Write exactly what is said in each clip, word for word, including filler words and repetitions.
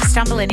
Stumbling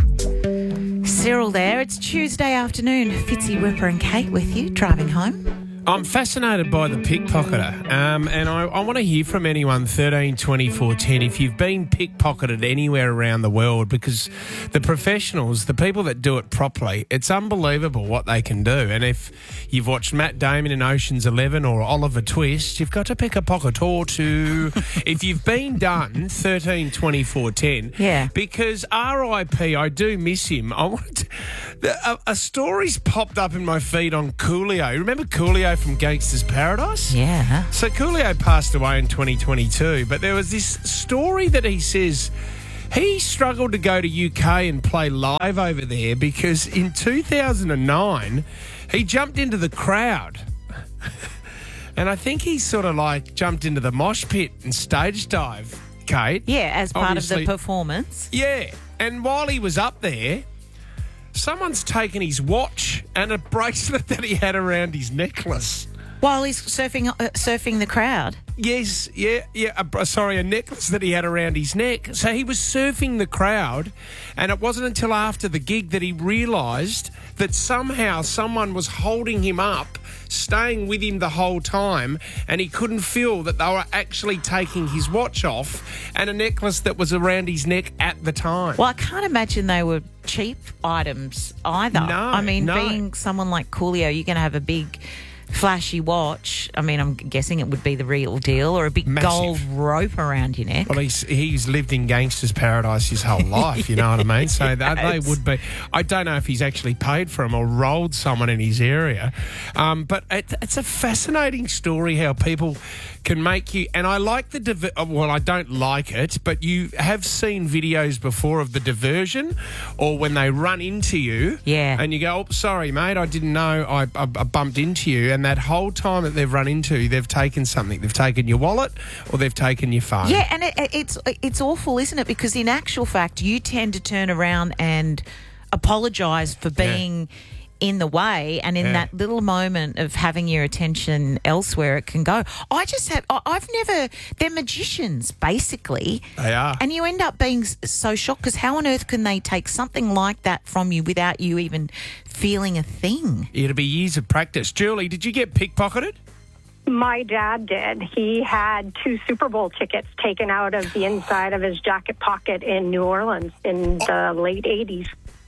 in. Cyril there. It's Tuesday afternoon. Fitzy, Whipper and Kate with you, driving home. I'm fascinated by the pickpocketer, um, and I, I want to hear from anyone, thirteen twenty-four ten, if you've been pickpocketed anywhere around the world, because the professionals, the people that do it properly, it's unbelievable what they can do. And if you've watched Matt Damon in Ocean's Eleven or Oliver Twist, you've got to pick a pocket or two. If you've been done, thirteen twenty-four ten. Yeah. Because R I P, I do miss him. I wanted to, the, a, a story's popped up in my feed on Coolio. Remember Coolio from Gangster's Paradise? Yeah. So Coolio passed away in twenty twenty-two, but there was this story that he says he struggled to go to U K and play live over there because in two thousand nine he jumped into the crowd. And I think he sort of like jumped into the mosh pit and stage dive, Kate. Yeah, as part Obviously. of the performance. Yeah, and while he was up there, someone's taken his watch and a bracelet that he had around his necklace. While he's surfing uh, surfing the crowd. Yes, yeah, yeah. A, sorry, a necklace that he had around his neck. So he was surfing the crowd, and it wasn't until after the gig that he realised that somehow someone was holding him up, staying with him the whole time, and he couldn't feel that they were actually taking his watch off and a necklace that was around his neck at the time. Well, I can't imagine they were cheap items either. No, I mean, no. being someone like Coolio, you're going to have a big flashy watch. I mean, I'm guessing it would be the real deal, or a big Massive. gold rope around your neck. Well, he's he's lived in Gangster's Paradise his whole life, you know what I mean? So they, they would be... I don't know if he's actually paid for him or rolled someone in his area. Um, but it, it's a fascinating story how people can make you... And I like the... Diver, well, I don't like it, but you have seen videos before of the diversion or when they run into you. Yeah. And you go, oh, sorry, mate, I didn't know I, I, I bumped into you. And that whole time that they've run into you, they've taken something. They've taken your wallet or they've taken your phone. Yeah, and it, it's it's awful, isn't it? Because in actual fact, you tend to turn around and apologise for being in the way, and in Yeah. that little moment of having your attention elsewhere, it can go. I just have, I- I've never, they're magicians, basically. They are. And you end up being s- so shocked, because how on earth can they take something like that from you without you even feeling a thing? It'll be years of practice. Julie, did you get pickpocketed? My dad did. He had two Super Bowl tickets taken out of the inside of his jacket pocket in New Orleans in the late eighties.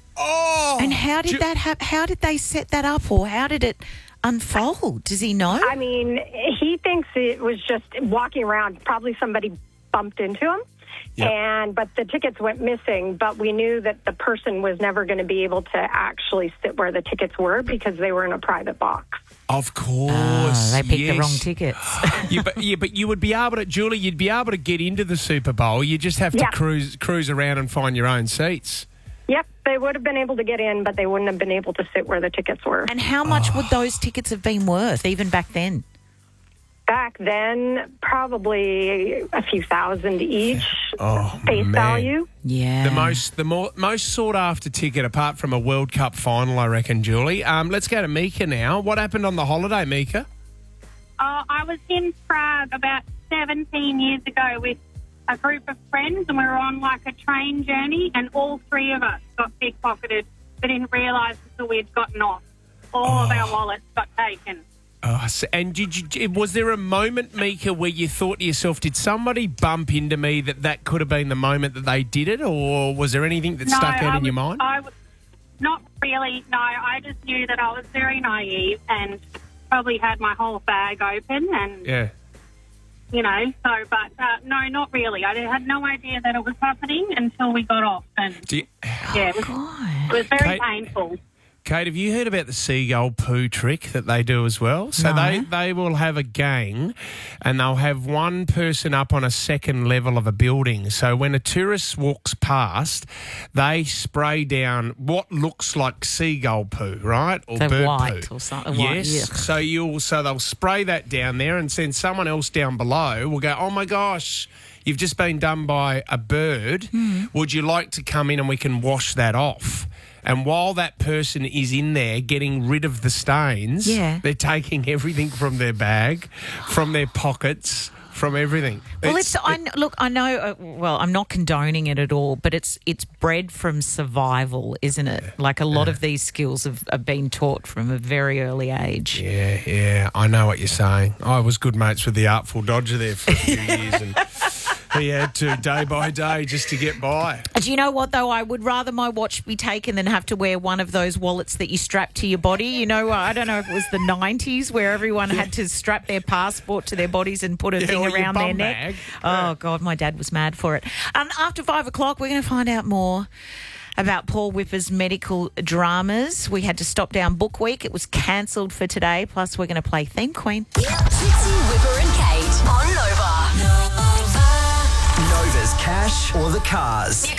Oh! And how did Ju- that hap- how did they set that up, or how did it unfold? Does he know? I mean, he thinks it was just walking around. Probably somebody bumped into him. Yep. And but the tickets went missing, but we knew that the person was never going to be able to actually sit where the tickets were because they were in a private box. Of course. Oh, they picked yes. the wrong tickets. yeah, but, yeah, but you would be able to, Julie, you'd be able to get into the Super Bowl. You just have to Yeah. cruise cruise around and find your own seats. Yep, they would have been able to get in, but they wouldn't have been able to sit where the tickets were. And how much would those tickets have been worth, even back then? Back then, probably a few thousand each Oh, face man. value. Yeah. The most the more, most sought after ticket, apart from a World Cup final, I reckon, Julie. Um, let's go to Mika now. What happened on the holiday, Mika? Uh, I was in Prague about seventeen years ago with a group of friends, and we were on like a train journey, and all three of us got pickpocketed, but didn't realise until we'd gotten off. All of our wallets got taken. Oh, so- and did you? Was there a moment, Mika, where you thought to yourself, "Did somebody bump into me that that could have been the moment that they did it," or was there anything that stuck out I in your was- mind? I was not really. No, I just knew that I was very naive and probably had my whole bag open, and Yeah. you know. So, but uh, no, not really. I had no idea that it was happening until we got off, and Do you, yeah, it was, it was very Kate- painful. Kate, have you heard about the seagull poo trick that they do as well? So No. they, they will have a gang and they'll have one person up on a second level of a building. So when a tourist walks past, they spray down what looks like seagull poo, right? Or So bird white poo. or something, white, Yes. yuck. So you'll so they'll spray that down there, and then someone else down below will go, "Oh my gosh, you've just been done by a bird. Hmm. Would you like to come in and we can wash that off?" And while that person is in there getting rid of the stains, Yeah. they're taking everything from their bag, from their pockets, from everything. Well, it's, I, look, I know, uh, well, I'm not condoning it at all, but it's it's bred from survival, isn't it? Like a lot Yeah. of these skills have, have been taught from a very early age. Yeah, yeah, I know what you're saying. I was good mates with the Artful Dodger there for a few years, and he had to day by day just to get by. Do you know what, though? I would rather my watch be taken than have to wear one of those wallets that you strap to your body. You know, I don't know if it was the nineties where everyone had to strap their passport to their bodies and put a Yeah, thing or your around their bum neck. bag. Oh, God, my dad was mad for it. Um, after five o'clock, we're going to find out more about Paul Whipper's medical dramas. We had to stop down Book Week. It was cancelled for today. Plus, we're going to play Theme Queen. Trixie, Whipper and Kate on Nova. Nova. Nova's Cash or the Cars.